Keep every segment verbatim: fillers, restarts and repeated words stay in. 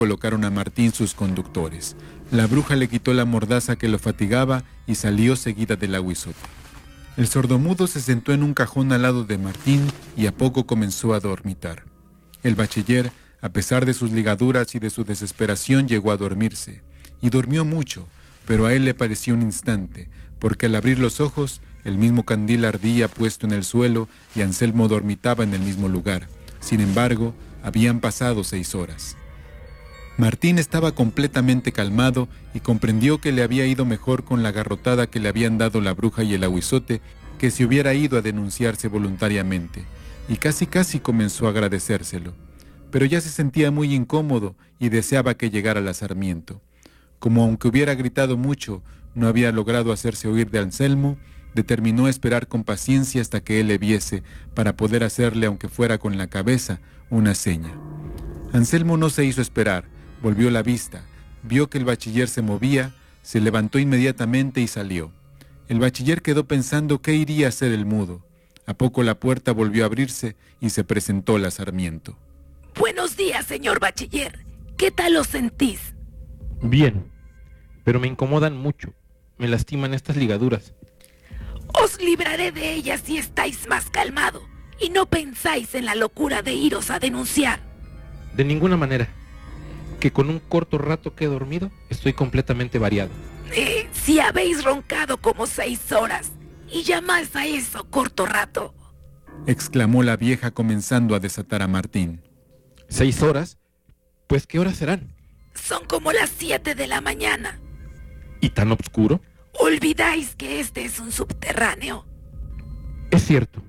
colocaron a Martín sus conductores. La bruja le quitó la mordaza que lo fatigaba y salió seguida del aguizote. El sordomudo se sentó en un cajón al lado de Martín y a poco comenzó a dormitar. El bachiller, a pesar de sus ligaduras y de su desesperación, llegó a dormirse. Y durmió mucho, pero a él le pareció un instante, porque al abrir los ojos, el mismo candil ardía puesto en el suelo y Anselmo dormitaba en el mismo lugar. Sin embargo, habían pasado seis horas. Martín estaba completamente calmado y comprendió que le había ido mejor con la garrotada que le habían dado la bruja y el aguizote que si hubiera ido a denunciarse voluntariamente, y casi casi comenzó a agradecérselo. Pero ya se sentía muy incómodo y deseaba que llegara la Sarmiento. Como aunque hubiera gritado mucho, no había logrado hacerse oír de Anselmo, determinó esperar con paciencia hasta que él le viese para poder hacerle, aunque fuera con la cabeza, una seña. Anselmo no se hizo esperar, volvió la vista, vio que el bachiller se movía, se levantó inmediatamente y salió. El bachiller quedó pensando qué iría a hacer el mudo. A poco la puerta volvió a abrirse y se presentó la Sarmiento. Buenos días, señor bachiller. ¿Qué tal os sentís? Bien, pero me incomodan mucho. Me lastiman estas ligaduras. Os libraré de ellas si estáis más calmado y no pensáis en la locura de iros a denunciar. De ninguna manera. Que con un corto rato que he dormido, estoy completamente variado. Eh, si habéis roncado como seis horas y llamáis a eso corto rato, exclamó la vieja comenzando a desatar a Martín. ¿Seis horas? Pues ¿qué horas serán? Son como las siete de la mañana. ¿Y tan oscuro? ¿Olvidáis que este es un subterráneo? Es cierto.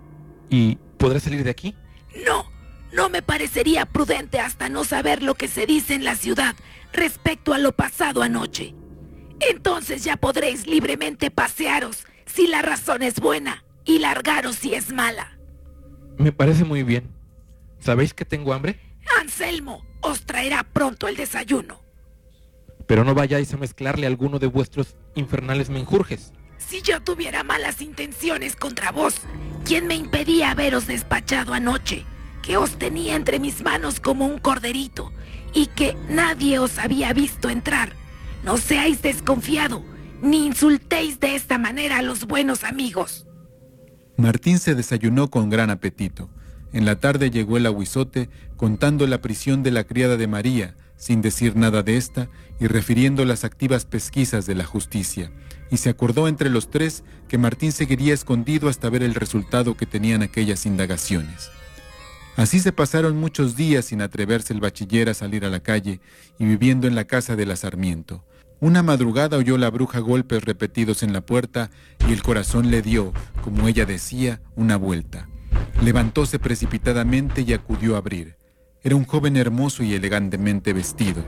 ¿Y podré salir de aquí? No, no me parecería prudente hasta no saber lo que se dice en la ciudad respecto a lo pasado anoche. Entonces ya podréis libremente pasearos si la razón es buena y largaros si es mala. Me parece muy bien. ¿Sabéis que tengo hambre? Anselmo os traerá pronto el desayuno. Pero no vayáis a mezclarle alguno de vuestros infernales menjurjes. Si yo tuviera malas intenciones contra vos, ¿quién me impedía haberos despachado anoche? Que os tenía entre mis manos como un corderito y que nadie os había visto entrar. No seáis desconfiado, ni insultéis de esta manera a los buenos amigos. Martín se desayunó con gran apetito. En la tarde llegó el aguizote contando la prisión de la criada de María, sin decir nada de esta y refiriendo las activas pesquisas de la justicia, y se acordó entre los tres que Martín seguiría escondido hasta ver el resultado que tenían aquellas indagaciones. Así se pasaron muchos días sin atreverse el bachiller a salir a la calle y viviendo en la casa de la Sarmiento. Una madrugada oyó la bruja golpes repetidos en la puerta y el corazón le dio, como ella decía, una vuelta. Levantóse precipitadamente y acudió a abrir. Era un joven hermoso y elegantemente vestido.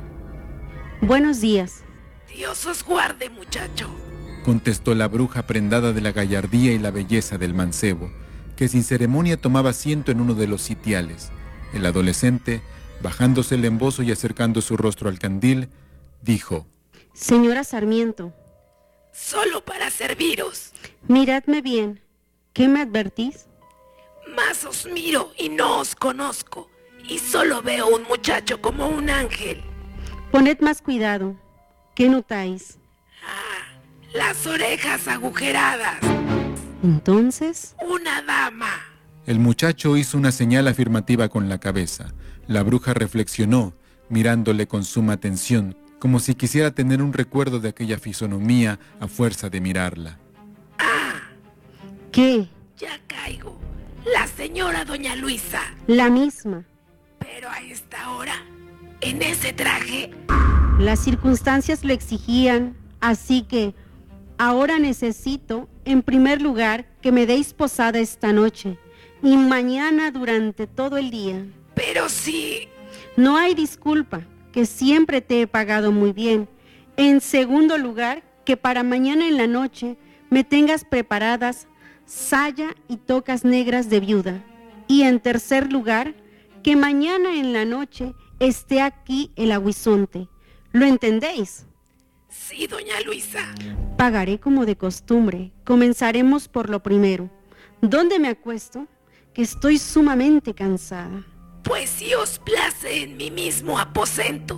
Buenos días. Dios os guarde, muchacho, contestó la bruja prendada de la gallardía y la belleza del mancebo, que sin ceremonia tomaba asiento en uno de los sitiales. El adolescente, bajándose el embozo y acercando su rostro al candil, dijo: Señora Sarmiento. Solo para serviros. Miradme bien. ¿Qué me advertís? Más os miro y no os conozco, y solo veo un muchacho como un ángel. Poned más cuidado. ¿Qué notáis? Ah, las orejas agujeradas. ¿Entonces? Una dama. El muchacho hizo una señal afirmativa con la cabeza. La bruja reflexionó, mirándole con suma atención, como si quisiera tener un recuerdo de aquella fisonomía a fuerza de mirarla. Ah. ¿Qué? Ya caigo. La señora doña Luisa. La misma. Pero a esta hora, en ese traje. Las circunstancias lo exigían, así que ahora necesito, en primer lugar, que me deis posada esta noche y mañana durante todo el día. Pero sí. No hay disculpa, que siempre te he pagado muy bien. En segundo lugar, que para mañana en la noche me tengas preparadas saya y tocas negras de viuda. Y en tercer lugar, que mañana en la noche esté aquí el aguizonte. ¿Lo entendéis? Sí, doña Luisa. Pagaré como de costumbre. Comenzaremos por lo primero. ¿Dónde me acuesto? Que estoy sumamente cansada. Pues si os place en mi mismo aposento.